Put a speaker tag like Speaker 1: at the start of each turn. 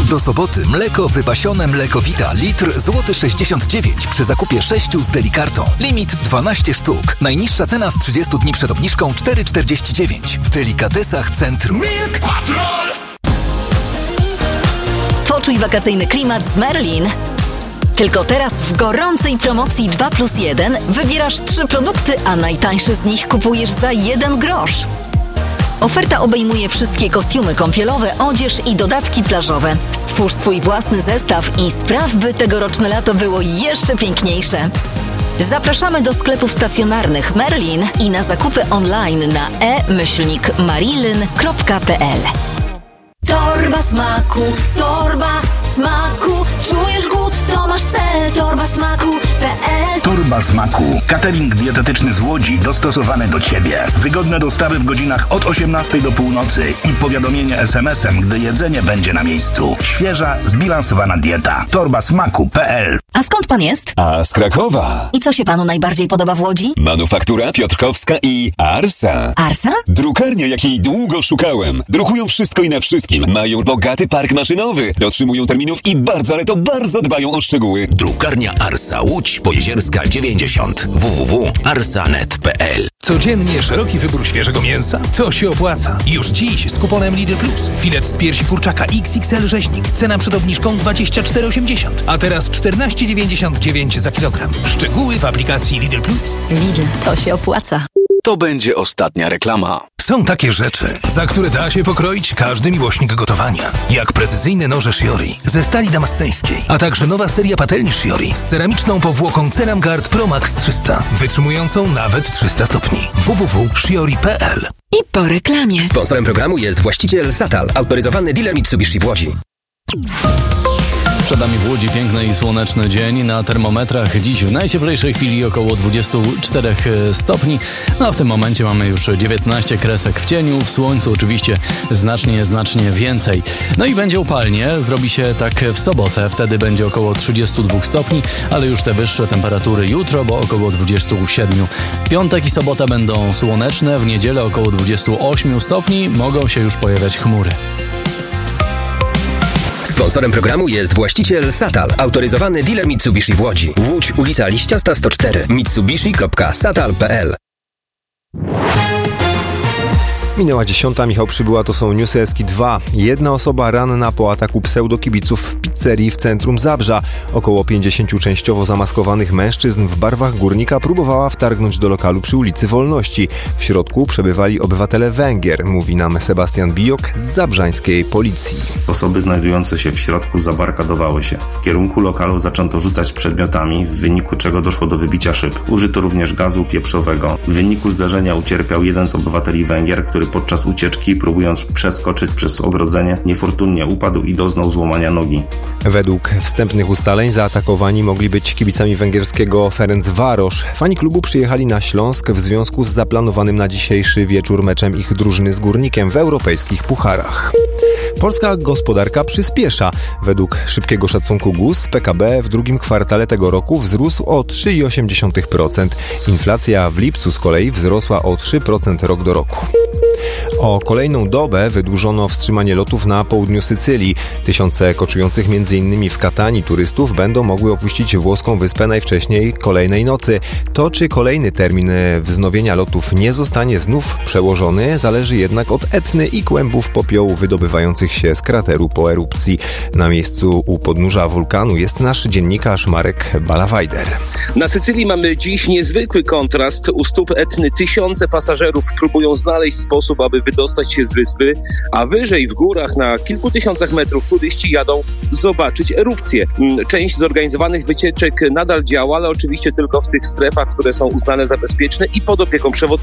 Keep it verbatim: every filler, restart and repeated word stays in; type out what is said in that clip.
Speaker 1: Do soboty mleko wypasione Mlekowita litr złoty sześćdziesiąt dziewięć przy zakupie sześciu z Delikartą. Limit dwanaście sztuk. Najniższa cena z trzydziestu dni przed obniżką cztery czterdzieści dziewięć w Delikatesach Centrum. Milk Patrol!
Speaker 2: Poczuj wakacyjny klimat z Merlin. Tylko teraz w gorącej promocji dwa plus jeden wybierasz trzy produkty, a najtańsze z nich kupujesz za jeden grosz. Oferta obejmuje wszystkie kostiumy kąpielowe, odzież i dodatki plażowe. Stwórz swój własny zestaw i spraw, by tegoroczne lato było jeszcze piękniejsze. Zapraszamy do sklepów stacjonarnych Merlin i na zakupy online na e myślnik marilyn kropka p l.
Speaker 3: Torba smaku, torba smaku, czujesz głód, to masz cel, torba smaku kropka p l.
Speaker 4: Torba smaku. Catering dietetyczny z Łodzi dostosowany do Ciebie. Wygodne dostawy w godzinach od osiemnastej do północy i powiadomienie es em esem, gdy jedzenie będzie na miejscu. Świeża, zbilansowana dieta. torba smaku kropka p l.
Speaker 2: A skąd pan jest?
Speaker 5: A z Krakowa.
Speaker 2: I co się panu najbardziej podoba w Łodzi?
Speaker 5: Manufaktura Piotrkowska i Arsa.
Speaker 2: Arsa?
Speaker 5: Drukarnia, jakiej długo szukałem. Drukują wszystko i na wszystkim. Mają bogaty park maszynowy. Dotrzymują terminów i bardzo, ale to bardzo dbają o szczegóły.
Speaker 6: Drukarnia Arsa Łódź Pojezierska dziewięćdziesiąt. w w w kropka arsa kropka net kropka p l.
Speaker 1: Codziennie szeroki wybór świeżego mięsa? To się opłaca. Już dziś z kuponem Lidl Plus. Filet z piersi kurczaka iks iks el rzeźnik. Cena przed obniżką dwadzieścia cztery osiemdziesiąt, a teraz czternaście dziewięćdziesiąt dziewięć za kilogram. Szczegóły w aplikacji Lidl Plus.
Speaker 2: Lidl, to się opłaca.
Speaker 6: To będzie ostatnia reklama.
Speaker 1: Są takie rzeczy, za które da się pokroić każdy miłośnik gotowania. Jak precyzyjne noże Shiori ze stali damasceńskiej, a także nowa seria patelni Shiori z ceramiczną powłoką Ceramguard Pro Max trzysta, wytrzymującą nawet trzysta stopni. w w w kropka shiori kropka p l.
Speaker 2: I po reklamie.
Speaker 7: Sponsorem programu jest właściciel Satal, autoryzowany dealer Mitsubishi w Łodzi.
Speaker 8: Przed nami w Łodzi piękny i słoneczny dzień. Na termometrach dziś w najcieplejszej chwili około dwadzieścia cztery stopni. No a w tym momencie mamy już dziewiętnaście kresek w cieniu. W słońcu oczywiście znacznie, znacznie więcej. No i będzie upalnie. Zrobi się tak w sobotę. Wtedy będzie około trzydzieści dwa stopni, ale już te wyższe temperatury jutro, bo około dwadzieścia siedem. Piątek i sobota będą słoneczne. W niedzielę około dwadzieścia osiem stopni. Mogą się już pojawiać chmury.
Speaker 7: Sponsorem programu jest właściciel Satal, autoryzowany dealer Mitsubishi w Łodzi. Łódź, ulica Liściasta sto cztery. mitsubishi kropka satal kropka p l.
Speaker 9: Minęła dziesiąta, Michał Przybyła, to są Newsy Eski dwa. Jedna osoba ranna po ataku pseudokibiców w pizzerii w centrum Zabrza. Około pięćdziesięciu częściowo zamaskowanych mężczyzn w barwach Górnika próbowała wtargnąć do lokalu przy ulicy Wolności. W środku przebywali obywatele Węgier, mówi nam Sebastian Bijok z zabrzańskiej policji.
Speaker 10: Osoby znajdujące się w środku zabarkadowały się. W kierunku lokalu zaczęto rzucać przedmiotami, w wyniku czego doszło do wybicia szyb. Użyto również gazu pieprzowego. W wyniku zdarzenia ucierpiał jeden z obywateli Węgier, który podczas ucieczki, próbując przeskoczyć przez ogrodzenie, niefortunnie upadł i doznał złamania nogi.
Speaker 9: Według wstępnych ustaleń zaatakowani mogli być kibicami węgierskiego Ferencváros. Fani klubu przyjechali na Śląsk w związku z zaplanowanym na dzisiejszy wieczór meczem ich drużyny z Górnikiem w europejskich pucharach. Polska gospodarka przyspiesza. Według szybkiego szacunku G U S P K B w drugim kwartale tego roku wzrósł o trzy przecinek osiem procent. Inflacja w lipcu z kolei wzrosła o trzy procent rok do roku. O kolejną dobę wydłużono wstrzymanie lotów na południu Sycylii. Tysiące koczujących między innymi w Katanii turystów będą mogły opuścić włoską wyspę najwcześniej kolejnej nocy. To, czy kolejny termin wznowienia lotów nie zostanie znów przełożony, zależy jednak od Etny i kłębów popiołu wydobywających się z krateru po erupcji. Na miejscu u podnóża wulkanu jest nasz dziennikarz Marek Balawajder.
Speaker 11: Na Sycylii mamy dziś niezwykły kontrast. U stóp Etny tysiące pasażerów próbują znaleźć sposób, aby wydostać się z wyspy, a wyżej w górach na kilku tysiącach metrów turyści jadą zobaczyć erupcję. Część zorganizowanych wycieczek nadal działa, ale oczywiście tylko w tych strefach, które są uznane za bezpieczne i pod opieką przewodników.